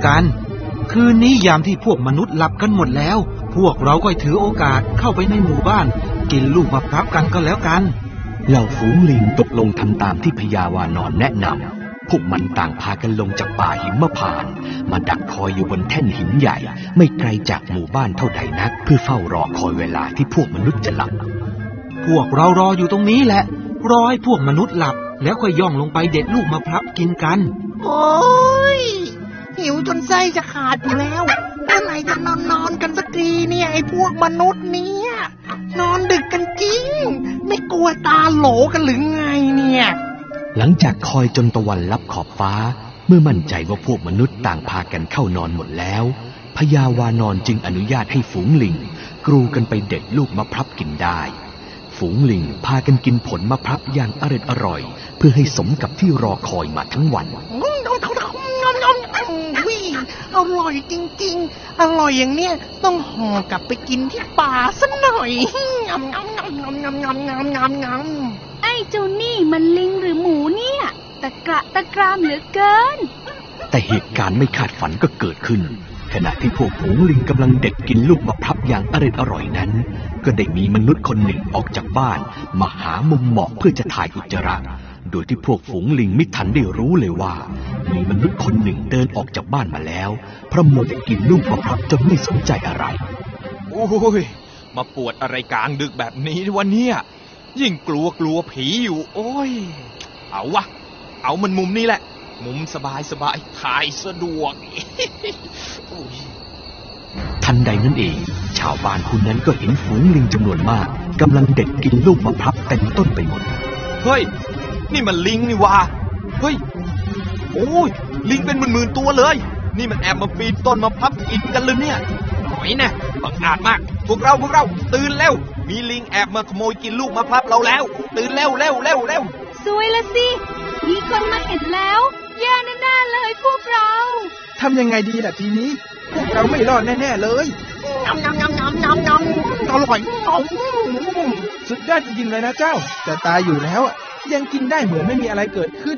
กันคืนนี้ยามที่พวกมนุษย์หลับกันหมดแล้วพวกเราก็ถือโอกาสเข้าไปในหมู่บ้านกินลูกมะพร้าวกันก็แล้วกันเหล่าฝูงลิงตกลงทำตามที่พญาวานอนแนะนำพวกมันต่างพากันลงจากป่าหิมพานต์มาดักคอยอยู่บนแท่นหินใหญ่ไม่ไกลจากหมู่บ้านเท่าใดนักเพื่อเฝ้ารอคอยเวลาที่พวกมนุษย์จะหลับพวกเรารออยู่ตรงนี้แหละรอให้พวกมนุษย์หลับแล้วค่อยย่องลงไปเด็ดลูกมะพร้าวกินกันโอ้ยหิวจนไส้จะขาดอยู่แล้วเมื่อไหร่จะนอนกันสักทีเนี่ยไอ้พวกมนุษย์เนี่ยนอนดึกกันจริงไม่กลัวตาโหลกันหรือไงเนี่ยหลังจากคอยจนตะวันลับขอบฟ้าเมื่อมั่นใจว่าพวกมนุษย์ต่างพากันเข้านอนหมดแล้วพญาวานอนจึงอนุญาตให้ฝูงลิงกรูกันไปเด็ดลูกมะพร้าวกินได้ฝูงลิงพากันกินผลมะพร้าวอย่างอร่อยเพื่อให้สมกับที่รอคอยมาทั้งวันอร่อยจริงๆอร่อยอย่างเนี้ยต้องห่อกลับไปกินที่ป่าสักหน่อยไอ้เจ้านี่มันลิงหรือหมูเนี่ยตะกระตะกรามเหลือเกินแต่เหตุการณ์ไม่คาดฝันก็เกิดขึ้นขณะที่พวกฝูงลิงกำลังเด็ดกินลูกมะพร้าวอย่างอร่อยนั้นก็ได้มีมนุษย์คนหนึ่งออกจากบ้านมาหามุมเหมาะเพื่อจะถ่ายอุจจาระโดยที่พวกฝูงลิงไม่ทันได้รู้เลยว่ามีมนุษย์คนหนึ่งเดินออกจากบ้านมาแล้วเพราะมัวแต่กินลูกมะพร้าวจนไม่สนใจอะไรโอ้ยมาปวดอะไรกลางดึกแบบนี้วะเนี่ยยิ่งกลัวผีอยู่โอ้ยเอาวะเอามันมุมนี้แหละมุมสบายถ่ายสะดวกทันใดนั้นเองชาวบ้านคนนั้นก็เห็นฝูงลิงจำนวนมากกำลังเด็ดกินลูกมะพร้าวเต็มต้นไปหมดเฮ้ยนี่มันลิงนี่วะเฮ้ยโอ้ยลิงเป็นหมื่นตัวเลยนี่มันแอบมาปีนต้นมะพร้าวกินกันเลยเนี่ยหน่อยนะบังอาจมากพวกเราตื่นแล้วมีลิงแอบมาขโมยกินลูกมะพร้าวเราแล้วตื่นเร็วสวยละสิมีคนมาเห็นแล้วแย่แน่ๆเลยพวกเราทำยังไงดีล่ะทีนี้พวกเราไม่รอดแน่ๆเลยน้ำอร่อยสุดยอดจริงๆเลยนะเจ้าแต่ตายอยู่แล้วยังกินได้เหมือนไม่มีอะไรเกิดขึ้น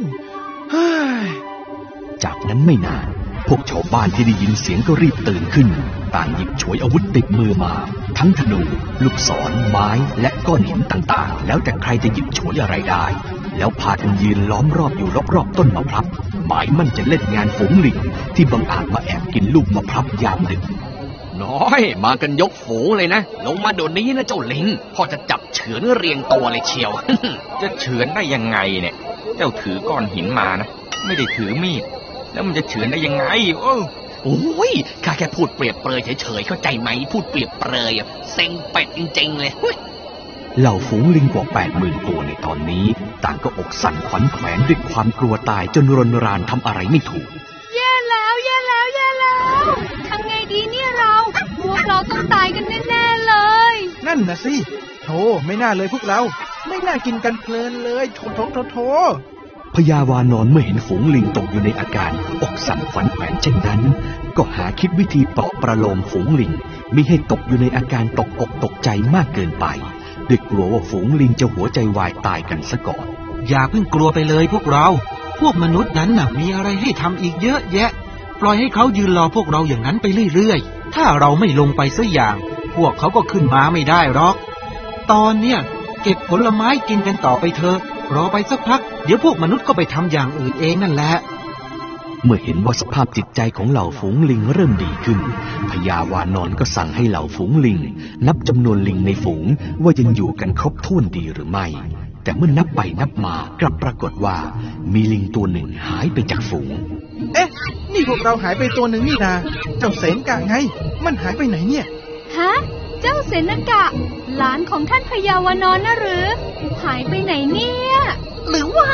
จากนั้นไม่นานพวกชาวบ้านที่ได้ยินเสียงก็รีบตื่นขึ้นต่างหยิบฉวยอาวุธติดมือมาทั้งธนูลูกศรไม้และก้อนหินต่างๆแล้วแต่ใครจะหยิบฉวยอะไรได้แล้วพากันยืนล้อมรอบอยู่รอบๆต้นมะพร้าวหมายมั่นจะเล่นงานฝูงลิงที่บังอาจมาแอบกินลูกมะพร้าวยามดึกน้อยมากันยกฝูงเลยนะลงมาเดี๋ยวนี้นะเจ้าลิงพ่อจะจับเฉือนเรียงตัวเลยเชียวจะเฉือนได้ยังไงเนี่ยเจ้าถือก้อนหินมานะไม่ได้ถือมีดแล้วมันจะเฉือนได้ยังไงโอ้ยข้าแค่พูดเปรียบเปรยเฉยๆเข้าใจไหมพูดเปรียบเปรยเซ็งเป็ดจริงๆเลยเหล่าฝูงลิงกว่า 80,000 ตัวในตอนนี้ต่างก็อกสั่นขวัญแขวนด้วยความกลัวตายจนรนรานทำอะไรไม่ถูกแย่แล้วทำไงดีเนี่ยพวกเราต้องตายกันแน่ๆเลยนั่นน่ะสิโธ่ไม่น่าเลยพวกเราไม่น่ากินกันเพลินเลยโธ่พญาวานอนเมื่อเห็นฝูงลิงตกอยู่ในอาการอกสั่นขวัญแขวนเช่นนั้นก็หาคิดวิธีปลอบประโลมฝูงลิงมิให้ตกอยู่ในอาการตกอกตกใจมากเกินไปด้วยกลัวว่าฝูงลิงจะหัวใจวายตายกันซะก่อนอย่าเพิ่งกลัวไปเลยพวกเราพวกมนุษย์นั้นน่ะมีอะไรให้ทำอีกเยอะแยะปล่อยให้เขายืนรอพวกเราอย่างนั้นไปเรื่อยๆถ้าเราไม่ลงไปสักอย่างพวกเขาก็ขึ้นมาไม่ได้หรอกตอนเนี้ยเก็บผลไม้กินกันต่อไปเถอะรอไปสักพักเดี๋ยวพวกมนุษย์ก็ไปทำอย่างอื่นเองนั่นแหละเมื่อเห็นว่าสภาพจิตใจของเหล่าฝูงลิงเริ่มดีขึ้นพญาวานอนก็สั่งให้เหล่าฝูงลิงนับจำนวนลิงในฝูงว่ายังอยู่กันครบถ้วนดีหรือไม่แต่เมื่อนับไปนับมากลับปรากฏว่ามีลิงตัวหนึ่งหายไปจากฝูงนี่พวกเราหายไปตัวหนึ่งนี่นาเจ้าเสนกะไงมันหายไปไหนเนี่ยฮะเจ้าเสนกะหลานของท่านพญาวานอนนะหรือหายไปไหนเนี่ยหรือว่า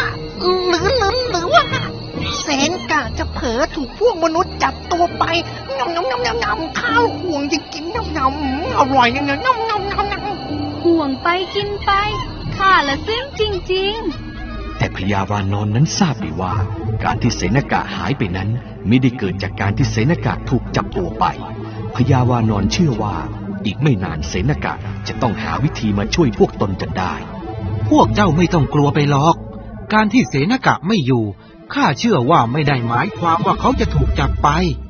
เสนกะจะเผลอถูกพวกมนุษย์จับตัวไปงำข้าวห่วงจะกินงำอร่อยงำห่วงไปกินไปข้าละซึ้งจริงๆแต่พญาวานอนนั้นทราบดีว่าการที่เสนกะหายไปนั้นไม่ได้เกิดจากการที่เสนกะถูกจับตัวไปพญาวานอนเชื่อว่าอีกไม่นานเสนกะจะต้องหาวิธีมาช่วยพวกตนจนได้พวกเจ้าไม่ต้องกลัวไปหรอกการที่เสนกะไม่อยู่ข้าเชื่อว่าไม่ได้หมายความว่าเขาจะถูกจับไป